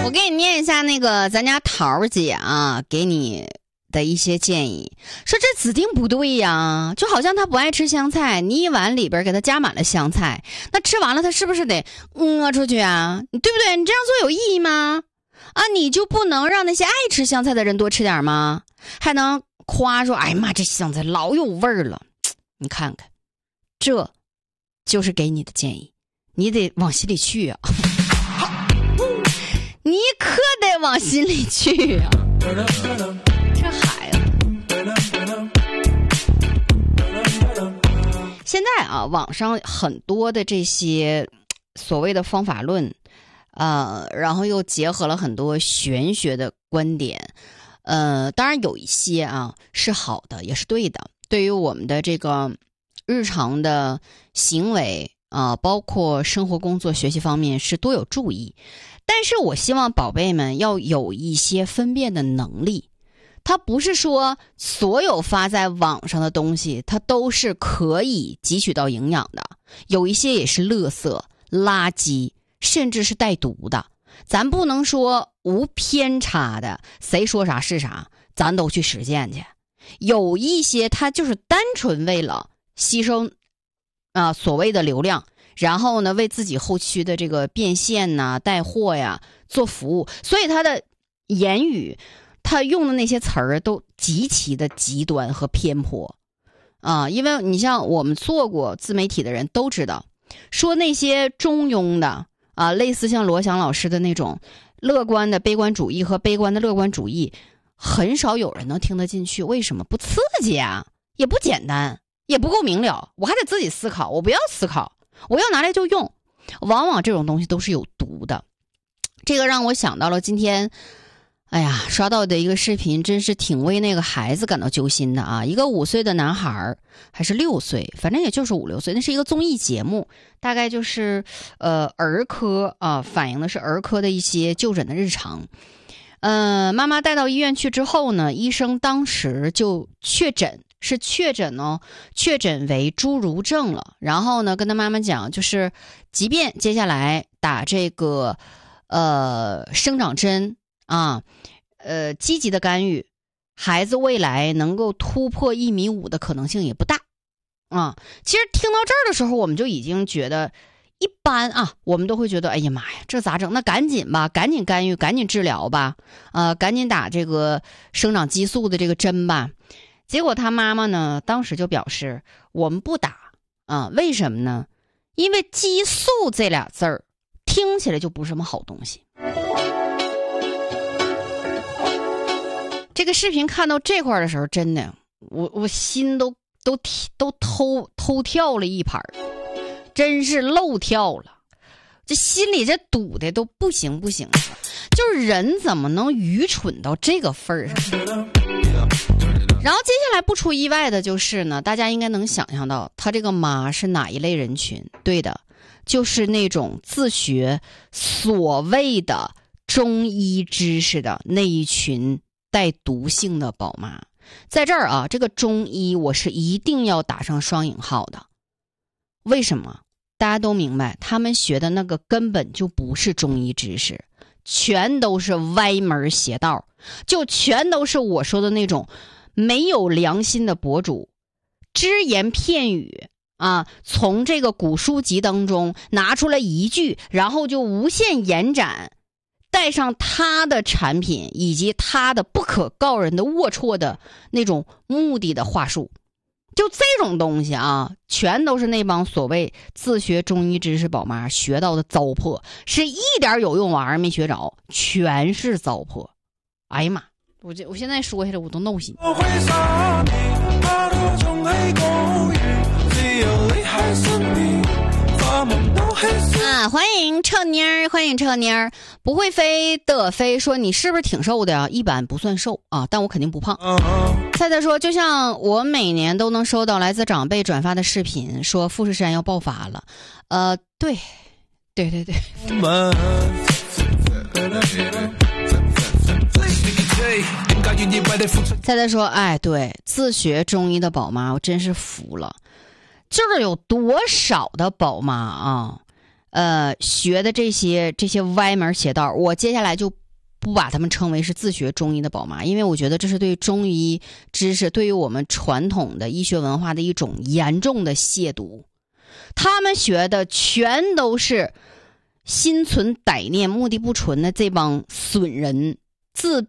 我给你念一下那个咱家桃姐啊给你的一些建议，说这指定不对呀，就好像他不爱吃香菜，你一碗里边给他加满了香菜，那吃完了他是不是得出去啊？对不对？你这样做有意义吗？啊，你就不能让那些爱吃香菜的人多吃点吗？还能夸说哎呀妈，这香菜老有味儿了。你看看，这就是给你的建议，你得往心里去啊。你可得往心里去啊，这孩子。现在啊，网上很多的这些所谓的方法论，然后又结合了很多玄学的观点，当然有一些啊是好的，也是对的，对于我们的这个日常的行为包括生活、工作、学习方面是多有注意。但是我希望宝贝们要有一些分辨的能力，它不是说所有发在网上的东西它都是可以汲取到营养的，有一些也是垃圾、垃圾，甚至是带毒的。咱不能说无偏差的，谁说啥是啥，咱都去实践去。有一些它就是单纯为了吸收所谓的流量，然后呢为自己后期的这个变现呐、带货呀做服务，所以他的言语他用的那些词儿都极其的极端和偏颇因为你像我们做过自媒体的人都知道，说那些中庸的类似像罗翔老师的那种乐观的悲观主义和悲观的乐观主义，很少有人能听得进去。为什么？不刺激啊，也不简单，也不够明了，我还得自己思考，我不要思考，我要拿来就用。往往这种东西都是有毒的。这个让我想到了今天刷到的一个视频，真是挺为那个孩子感到揪心的啊！一个5岁的男孩，还是6岁，反正也就是5、6岁，那是一个综艺节目，大概就是儿科反映的是儿科的一些就诊的日常。妈妈带到医院去之后呢，医生当时就确诊为侏儒症了。然后呢，跟他妈妈讲，就是即便接下来打这个生长针积极的干预，孩子未来能够突破1.5米的可能性也不大其实听到这儿的时候，我们就已经觉得一般我们都会觉得哎呀妈呀，这咋整？那赶紧吧，赶紧干预，赶紧治疗吧，赶紧打这个生长激素的这个针吧。结果他妈妈呢，当时就表示我们不打为什么呢？因为激素这俩字儿听起来就不是什么好东西。这个视频看到这块的时候，真的我心都偷跳了一盘，真是漏跳了，这心里这堵的都不行了。就是人怎么能愚蠢到这个份儿上？然后接下来不出意外的就是呢，大家应该能想象到他这个妈是哪一类人群。对的，就是那种自学所谓的中医知识的那一群带毒性的宝妈。在这儿这个中医我是一定要打上双引号的。为什么？大家都明白，他们学的那个根本就不是中医知识，全都是歪门邪道，就全都是我说的那种没有良心的博主，只言片语从这个古书籍当中拿出来一句，然后就无限延展，带上他的产品以及他的不可告人的龌龊的那种目的的话术。就这种东西全都是那帮所谓自学中医知识宝妈学到的糟粕，是一点有用玩意儿没学着，全是糟粕。哎呀妈，我现在说起来我都闹心。欢迎臭妮儿，欢迎臭妮儿。不会飞的飞说，你是不是挺瘦的呀？一般不算瘦但我肯定不胖。菜菜说，就像我每年都能收到来自长辈转发的视频，说富士山要爆发了。对。菜菜说，对，自学中医的宝妈我真是服了。就是有多少的宝妈学的这些歪门邪道，我接下来就不把他们称为是自学中医的宝妈，因为我觉得这是对中医知识、对于我们传统的医学文化的一种严重的亵渎。他们学的全都是心存歹念、目的不纯的这帮损人，自